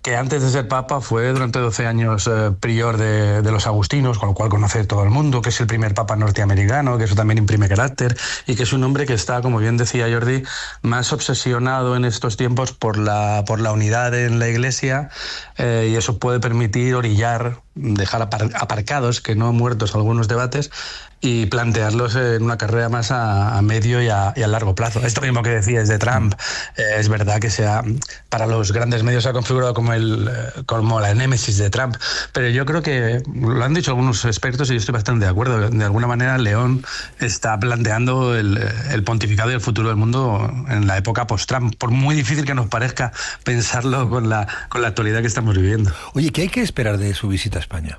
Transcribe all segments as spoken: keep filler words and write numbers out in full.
que antes de ser papa fue durante doce años eh, prior de, de los agustinos, con lo cual conoce todo el mundo, que es el primer papa norteamericano, que eso también imprime carácter, y que es un hombre que está, como bien decía Jordi, más obsesionado en estos tiempos por la, por la unidad en la Iglesia, eh, y eso puede permitir orillar, dejar apar, aparcados, que no muertos, algunos debates, y plantearlos en una carrera más a, a medio y a, y a largo plazo. Esto mismo que decías de Trump, eh, es verdad que sea, para los grandes medios se ha configurado como, el, como la némesis de Trump, pero yo creo que, lo han dicho algunos expertos y yo estoy bastante de acuerdo, de alguna manera León está planteando el, el pontificado y el futuro del mundo en la época post-Trump, por muy difícil que nos parezca pensarlo con la, con la actualidad que estamos viviendo. Oye, ¿qué hay que esperar de su visita a España?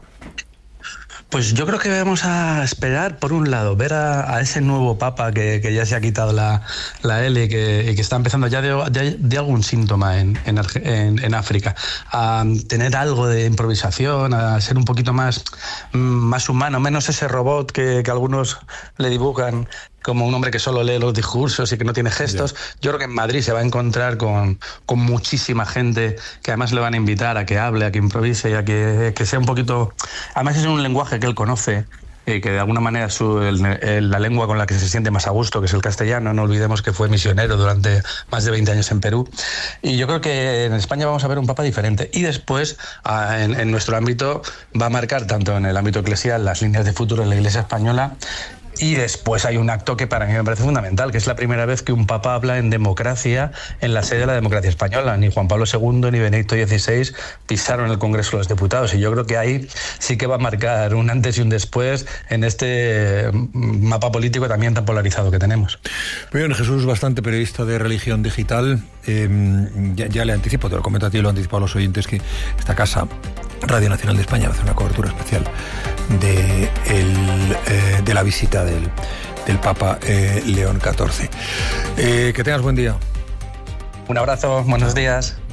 Pues yo creo que vamos a esperar, por un lado, ver a, a ese nuevo papa que, que ya se ha quitado la, la L y que, y que está empezando ya de, de, de algún síntoma en, en, en, en África, a tener algo de improvisación, a ser un poquito más, más humano, menos ese robot que, que algunos le dibujan como un hombre que solo lee los discursos y que no tiene gestos. Yeah. Yo creo que en Madrid se va a encontrar con, con muchísima gente que además le van a invitar a que hable, a que improvise y a que, que sea un poquito... Además es un lenguaje que él conoce y que de alguna manera su, el, el, la lengua con la que se siente más a gusto, que es el castellano. No olvidemos que fue misionero durante más de veinte años en Perú. Y yo creo que en España vamos a ver un papa diferente. Y después, en, en nuestro ámbito, va a marcar, tanto en el ámbito eclesial, las líneas de futuro en la Iglesia española. Y después hay un acto que para mí me parece fundamental, que es la primera vez que un papa habla en democracia en la sede de la democracia española. Ni Juan Pablo segundo ni Benedicto dieciséis pisaron el Congreso de los Diputados, y yo creo que ahí sí que va a marcar un antes y un después en este mapa político también tan polarizado que tenemos. Muy bien, Jesús, bastante periodista de Religión Digital. Eh, ya, ya le anticipo, te lo comento a ti y lo anticipo a los oyentes, que esta casa, Radio Nacional de España, va a hacer una cobertura especial de, el, eh, de la visita del, del Papa eh, León catorce. Eh, que tengas buen día. Un abrazo, buenos días.